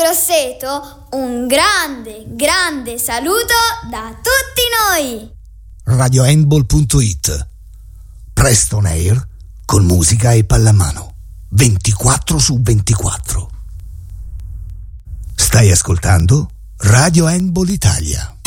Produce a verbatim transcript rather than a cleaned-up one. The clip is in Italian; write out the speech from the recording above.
Grosseto, un grande, grande saluto da tutti noi! radio handball punto it. Presto on air con musica e pallamano ventiquattro su ventiquattro. Stai ascoltando Radio Handball Italia.